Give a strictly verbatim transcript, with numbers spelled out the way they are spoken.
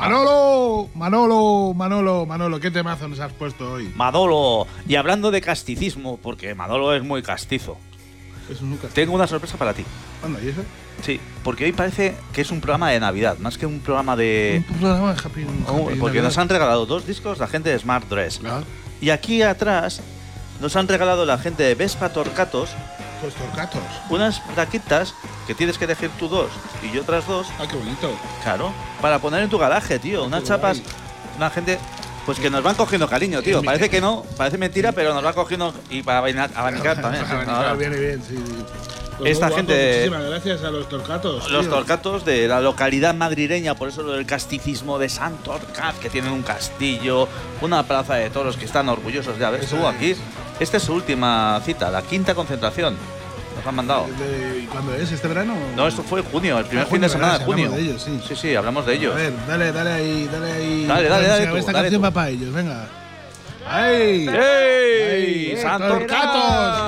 Manolo, Manolo, Manolo, Manolo, ¿qué temazo nos has puesto hoy? Manolo. Y hablando de casticismo, porque Manolo es muy castizo, Es un Lucas. tengo una sorpresa para ti. Anda, ¿y eso? Sí, porque hoy parece que es un programa de Navidad, más que un programa de... Un programa de Happy, un Oh, Happy porque Navidad. nos han regalado dos discos la gente de Smart Dress. Ah, Y aquí atrás nos han regalado la gente de Vespa Torcatos los torcatos. unas plaquitas que tienes que elegir tú dos y yo otras dos, Ah, qué bonito. claro, para poner en tu garaje, tío. Unas Qué chapas, guay. una gente... Pues que nos van cogiendo cariño, tío. mi- Parece que no, parece mentira, pero nos van cogiendo y para abanicar, abanicar también. Para Ahora, abanicar, viene bien, sí. Pues Esta muy gente- Muchísimas gracias a los torcatos. Los tío. torcatos de la localidad madrileña, por eso lo del casticismo de Sant Torcat, que tienen un castillo, una plaza de toros que están orgullosos de haber Eso estuvo es. aquí. Esta es su última cita, la quinta concentración. Nos han mandado. De- ¿Y cuándo es? ¿Este verano? No, esto fue en junio, el primer Ah, fin de junio, semana de ¿verdad? junio. Hablamos de ellos, sí. sí, sí, hablamos de ellos. A ver, dale, dale ahí, dale ahí. Dale, dale, dale Venga, tú, Esta dale canción tú. va para ellos, venga. ¡Ay! ¡Ey! ¡Ay! ¡Sant ¡Torcatos! Torcat!